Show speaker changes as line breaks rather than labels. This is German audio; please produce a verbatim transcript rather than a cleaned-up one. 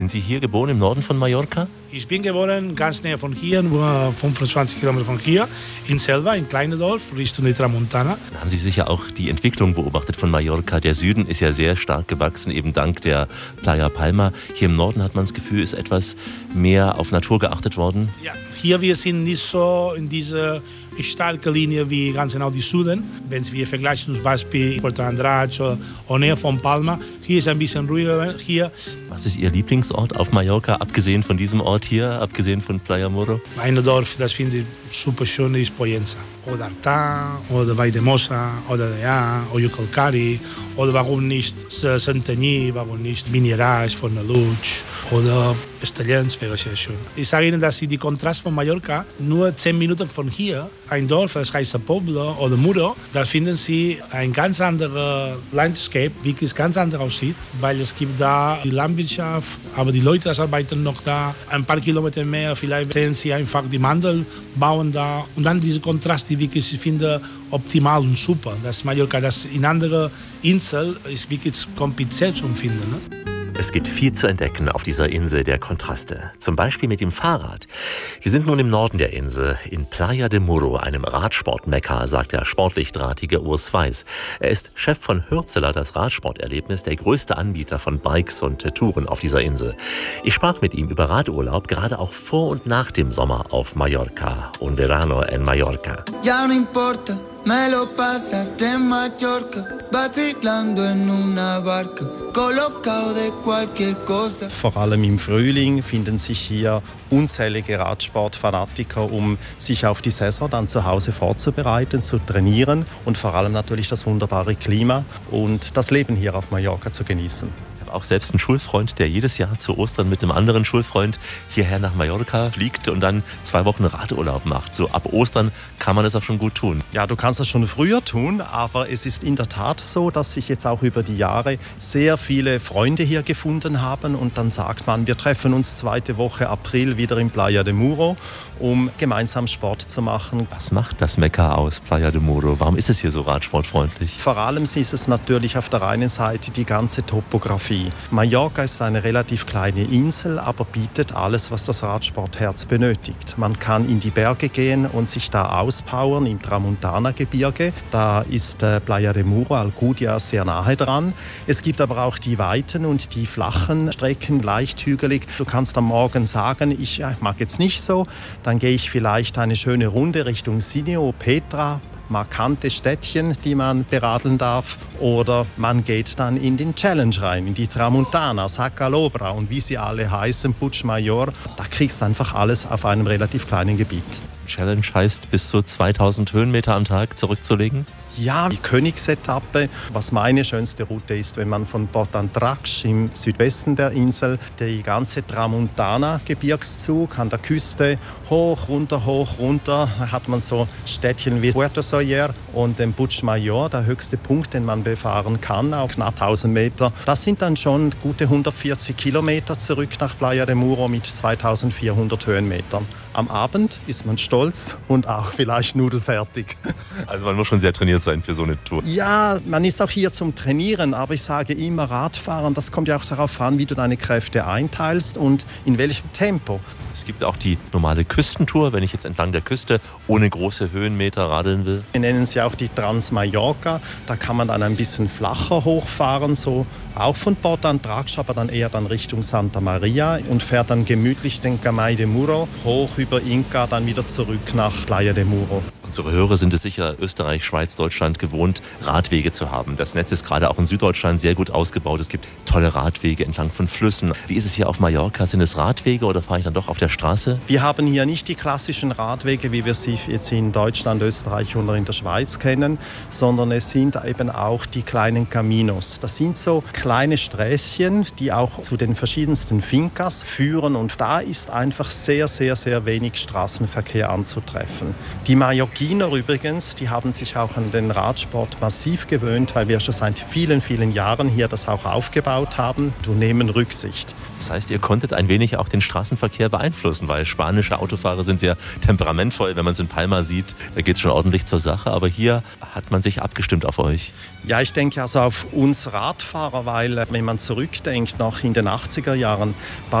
Sind Sie hier geboren im Norden von Mallorca?
Ich bin geboren ganz näher von hier, nur fünfundzwanzig Kilometer von hier, in Selva, in kleines Dorf, Richtung die Tramontana.
Da haben Sie sicher auch die Entwicklung beobachtet von Mallorca. Der Süden ist ja sehr stark gewachsen, eben dank der Playa Palma. Hier im Norden hat man das Gefühl, ist etwas mehr auf Natur geachtet worden.
Ja, hier wir sind nicht so in dieser starken Linie wie ganz genau die Süden. Wenn wir vergleichen zum Beispiel Puerto Andratx oder näher von Palma, hier ist ein bisschen ruhiger. Hier.
Was ist Ihr Lieblingsort auf Mallorca, abgesehen von diesem Ort hier, abgesehen von Playa Muro?
Ein Dorf, das finde ich super schön, ist Pollença. Oder Artà, oder Valldemossa, oder Deià, oder Yucalcari, oder warum nicht Santanyí, warum nicht Miniras, Fornalutx oder Estellencs wäre sehr schön. Ich sage Ihnen, dass Sie die Kontrast von Mallorca nur zehn Minuten von hier, ein Dorf, das heißt Pobla oder Muro, da finden Sie ein ganz anderes Landscape, wie es ganz anders aussieht, weil es gibt da die Landwirtschaft, aber die Leute das arbeiten noch da. Ein paar Kilometer mehr, vielleicht sehen Sie einfach die Mandel bauen da. Und dann dieser Kontrast, die wirklich, ich finde, optimal und super. Das Mallorca, das in anderen Inseln ist wirklich kompliziert zu finden. Ne?
Es gibt viel zu entdecken auf dieser Insel der Kontraste. Zum Beispiel mit dem Fahrrad. Wir sind nun im Norden der Insel, in Playa de Muro, einem Radsport-Mekka, sagt der sportlich drahtige Urs Weiß. Er ist Chef von Hürzeler, das Radsporterlebnis, der größte Anbieter von Bikes und Touren auf dieser Insel. Ich sprach mit ihm über Radurlaub, gerade auch vor und nach dem Sommer auf Mallorca. Un verano en Mallorca.
Ya no importa. Me lo pasaste en Mallorca, vacilando en una barca, colocado de cualquier cosa.
Vor allem im Frühling finden sich hier unzählige Radsportfanatiker, um sich auf die Saison dann zu Hause vorzubereiten, zu trainieren und vor allem natürlich das wunderbare Klima und das Leben hier auf Mallorca zu genießen.
Auch selbst ein Schulfreund, der jedes Jahr zu Ostern mit einem anderen Schulfreund hierher nach Mallorca fliegt und dann zwei Wochen Radurlaub macht. So ab Ostern kann man das auch schon gut tun.
Ja, du kannst das schon früher tun, aber es ist in der Tat so, dass sich jetzt auch über die Jahre sehr viele Freunde hier gefunden haben und dann sagt man, wir treffen uns zweite Woche April wieder in Playa de Muro, um gemeinsam Sport zu machen.
Was macht das Mekka aus, Playa de Muro? Warum ist es hier so radsportfreundlich?
Vor allem ist es natürlich auf der einen Seite die ganze Topografie. Mallorca ist eine relativ kleine Insel, aber bietet alles, was das Radsportherz benötigt. Man kann in die Berge gehen und sich da auspowern im Tramontana-Gebirge. Da ist äh, Playa de Muro, Alcudia, sehr nahe dran. Es gibt aber auch die weiten und die flachen Strecken, leicht hügelig. Du kannst am Morgen sagen, ich ja, mag jetzt nicht so, dann gehe ich vielleicht eine schöne Runde Richtung Sineo, Petra, markante Städtchen, die man beradeln darf. Oder man geht dann in den Challenge rein, in die Tramontana, Sa Calobra und wie sie alle heißen, Puigmayor. Da kriegst du einfach alles auf einem relativ kleinen Gebiet.
Challenge heißt, bis zu zweitausend Höhenmeter am Tag zurückzulegen?
Ja, die Königsetappe, was meine schönste Route ist, wenn man von Puerto Andratx im Südwesten der Insel, die ganze Tramontana-Gebirgszug an der Küste, hoch, runter, hoch, runter, hat man so Städtchen wie Puerto Sóller und den Puigmayor, der höchste Punkt, den man befahren kann, auf knapp tausend Meter. Das sind dann schon gute hundertvierzig Kilometer zurück nach Playa de Muro mit zweitausendvierhundert Höhenmetern. Am Abend ist man stolz und auch vielleicht nudelfertig.
Also man muss schon sehr trainiert sein für so eine Tour.
Ja, man ist auch hier zum Trainieren, aber ich sage immer Radfahren, das kommt ja auch darauf an, wie du deine Kräfte einteilst und in welchem Tempo.
Es gibt auch die normale Küstentour, wenn ich jetzt entlang der Küste ohne große Höhenmeter radeln will.
Wir nennen sie auch die Trans-Mallorca. Da kann man dann ein bisschen flacher hochfahren, so auch von Puerto Andratx, aber dann eher dann Richtung Santa Maria und fährt dann gemütlich den Camay de Muro hoch über Inca, dann wieder zurück nach Playa de Muro.
Unsere Hörer sind es sicher Österreich, Schweiz, Deutschland gewohnt, Radwege zu haben. Das Netz ist gerade auch in Süddeutschland sehr gut ausgebaut. Es gibt tolle Radwege entlang von Flüssen. Wie ist es hier auf Mallorca? Sind es Radwege oder fahre ich dann doch auf der Straße?
Wir haben hier nicht die klassischen Radwege, wie wir sie jetzt in Deutschland, Österreich oder in der Schweiz kennen, sondern es sind eben auch die kleinen Caminos. Das sind so kleine Sträßchen, die auch zu den verschiedensten Fincas führen und da ist einfach sehr, sehr, sehr wenig Straßenverkehr anzutreffen. Die Mallorquiner übrigens, die haben sich auch an den Radsport massiv gewöhnt, weil wir schon seit vielen, vielen Jahren hier das auch aufgebaut haben und nehmen Rücksicht.
Das heißt, ihr konntet ein wenig auch den Straßenverkehr beeinflussen, weil spanische Autofahrer sind sehr temperamentvoll. Wenn man es in Palma sieht, da geht es schon ordentlich zur Sache. Aber hier hat man sich abgestimmt auf euch.
Ja, ich denke also auf uns Radfahrer, weil wenn man zurückdenkt, noch in den achtziger Jahren,